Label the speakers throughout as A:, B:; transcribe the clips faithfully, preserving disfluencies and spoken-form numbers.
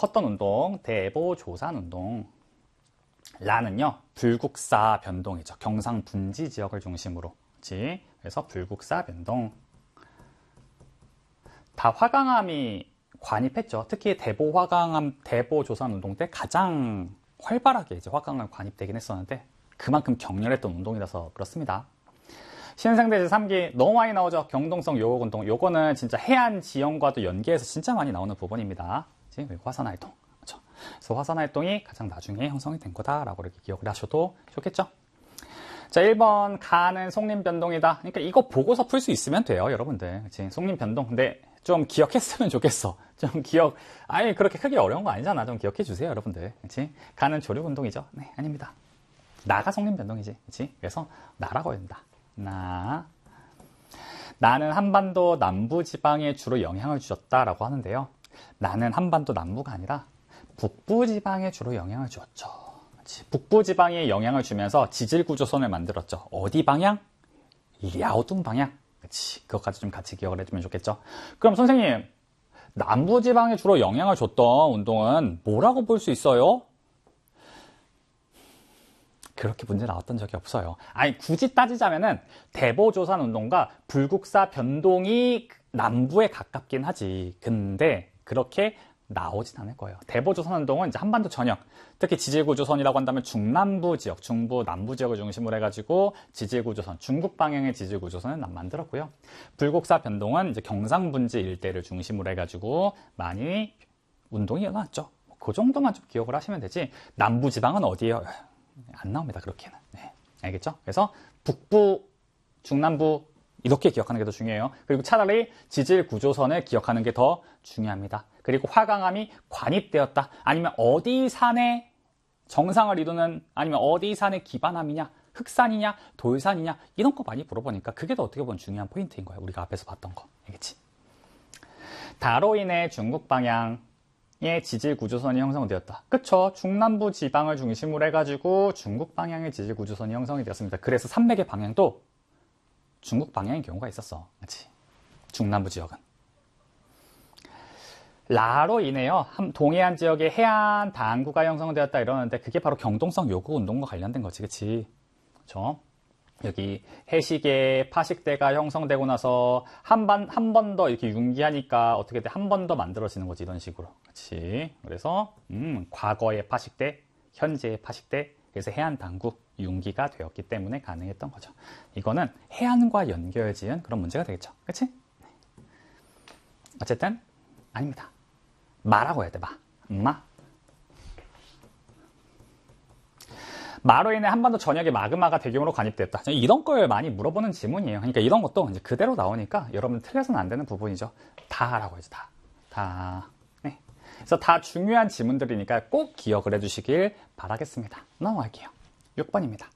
A: 컸던 운동, 대보조산 운동. 라는요, 불국사 변동이죠. 경상분지 지역을 중심으로. 그치? 그래서 불국사 변동. 다 화강암이 관입했죠. 특히 대보 화강암, 대보조산 운동 때 가장 활발하게 이제 화강암 관입되긴 했었는데 그만큼 격렬했던 운동이라서 그렇습니다. 신생대 제삼 기 너무 많이 나오죠. 경동성 요격 운동. 요거는 진짜 해안 지형과도 연계해서 진짜 많이 나오는 부분입니다. 그리고 화산활동. 그렇죠? 그래서 화산활동이 가장 나중에 형성이 된 거다라고 이렇게 기억을 하셔도 좋겠죠. 자, 일 번 가는 속림 변동이다. 그러니까 이거 보고서 풀 수 있으면 돼요, 여러분들. 그치? 속림 변동. 근데 좀 기억했으면 좋겠어. 좀 기억, 아니, 그렇게 크게 어려운 거 아니잖아. 좀 기억해 주세요, 여러분들. 그치? 가는 조류 운동이죠. 네, 아닙니다. 나가 속림 변동이지. 그치? 그래서 나라고 해야 된다. 나. 나는 한반도 남부지방에 주로 영향을 주었다라고 하는데요. 나는 한반도 남부가 아니라 북부지방에 주로 영향을 주었죠. 그치? 북부지방에 영향을 주면서 지질구조선을 만들었죠. 어디 방향? 랴오둥 방향. 그치? 그것까지 좀 같이 기억을 해주면 좋겠죠. 그럼 선생님, 남부지방에 주로 영향을 줬던 운동은 뭐라고 볼 수 있어요? 그렇게 문제 나왔던 적이 없어요. 아니, 굳이 따지자면은 대보조산 운동과 불국사 변동이 남부에 가깝긴 하지. 근데 그렇게 나오진 않을 거예요. 대보조선 운동은 이제 한반도 전역, 특히 지질구조선이라고 한다면 중남부 지역, 중부, 남부 지역을 중심으로 해가지고 지질구조선, 중국 방향의 지질구조선을 만들었고요. 불국사 변동은 이제 경상분지 일대를 중심으로 해가지고 많이 운동이 일어났죠. 그 정도만 좀 기억을 하시면 되지. 남부 지방은 어디예요? 안 나옵니다. 그렇게는. 네, 알겠죠? 그래서 북부, 중남부 이렇게 기억하는 게 더 중요해요. 그리고 차라리 지질구조선을 기억하는 게 더 중요합니다. 그리고 화강암이 관입되었다. 아니면 어디 산에 정상을 이루는, 아니면 어디 산에 기반암이냐, 흑산이냐, 돌산이냐, 이런 거 많이 물어보니까 그게 더 어떻게 보면 중요한 포인트인 거예요. 우리가 앞에서 봤던 거. 알겠지? 다로 인해 중국 방향의 지질구조선이 형성되었다. 그쵸? 중남부 지방을 중심으로 해가지고 중국 방향의 지질구조선이 형성이 되었습니다. 그래서 산맥의 방향도 중국 방향인 경우가 있었어. 그치? 중남부 지역은. 라로 인해요, 동해안 지역의 해안 당구가 형성되었다 이러는데 그게 바로 경동성 요구 운동과 관련된 거지, 그치? 그쵸? 여기 해시계, 파식대가 형성되고 나서 한 번, 한 번 더 이렇게 융기하니까 어떻게 돼? 한 번 더 만들어지는 거지, 이런 식으로. 그치? 그래서, 음, 과거의 파식대, 현재의 파식대, 그래서 해안 당구, 융기가 되었기 때문에 가능했던 거죠. 이거는 해안과 연결지은 그런 문제가 되겠죠. 그치? 어쨌든, 아닙니다. 마라고 해야 돼, 마. 마. 마로 인해 한반도 전역에 마그마가 대규모로 관입됐다. 이런 걸 많이 물어보는 지문이에요. 그러니까 이런 것도 이제 그대로 나오니까 여러분 틀려서는 안 되는 부분이죠. 다라고 해야지, 다. 다. 네. 그래서 다 중요한 지문들이니까 꼭 기억을 해주시길 바라겠습니다. 넘어갈게요. 육 번입니다.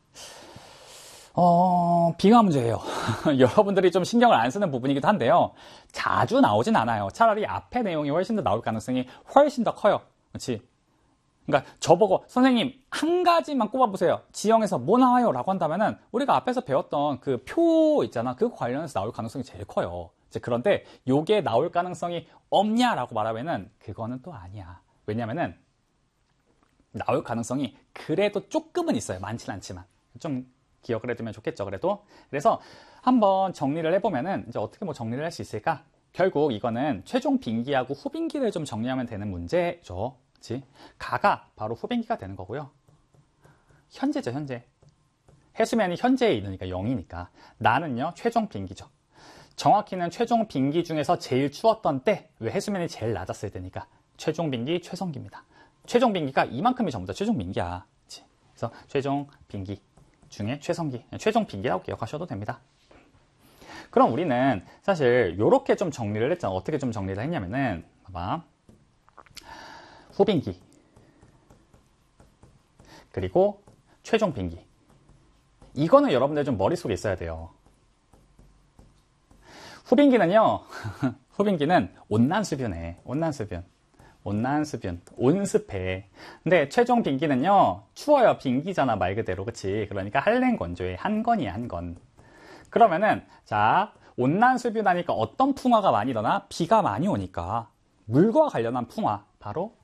A: 어, 빙하 문제예요. 여러분들이 좀 신경을 안 쓰는 부분이기도 한데요. 자주 나오진 않아요. 차라리 앞에 내용이 훨씬 더 나올 가능성이 훨씬 더 커요. 그렇지? 그러니까 저보고 선생님 한 가지만 꼽아보세요. 지형에서 뭐 나와요? 라고 한다면은 우리가 앞에서 배웠던 그 표 있잖아. 그거 관련해서 나올 가능성이 제일 커요. 이제 그런데 요게 나올 가능성이 없냐라고 말하면은 그거는 또 아니야. 왜냐면은 나올 가능성이 그래도 조금은 있어요. 많진 않지만. 좀 기억을 해두면 좋겠죠, 그래도. 그래서 한번 정리를 해보면은 이제 어떻게 뭐 정리를 할 수 있을까? 결국 이거는 최종 빙기하고 후빙기를 좀 정리하면 되는 문제죠. 그치? 가가 바로 후빙기가 되는 거고요. 현재죠, 현재. 해수면이 현재에 있으니까 영이니까. 나는요, 최종 빙기죠. 정확히는 최종 빙기 중에서 제일 추웠던 때, 왜 해수면이 제일 낮았을 때니까. 최종 빙기, 최성기입니다. 최종 빙기가 이만큼이 전부 다 최종 빙기야. 그치? 그래서 최종 빙기 중에 최성기, 최종 빙기라고 기억하셔도 됩니다. 그럼 우리는 사실 이렇게 좀 정리를 했잖아. 어떻게 좀 정리를 했냐면은, 봐봐. 후빙기, 그리고 최종 빙기. 이거는 여러분들 좀 머릿속에 있어야 돼요. 후빙기는요, 후빙기는 온난수변에, 온난수변. 온난수변, 온습해. 근데 최종 빙기는요, 추워요. 빙기잖아, 말 그대로. 그치? 그러니까 한랭건조에 한건이야, 한건. 그러면은, 자, 온난수변 하니까 어떤 풍화가 많이 일어나? 비가 많이 오니까. 물과 관련한 풍화. 바로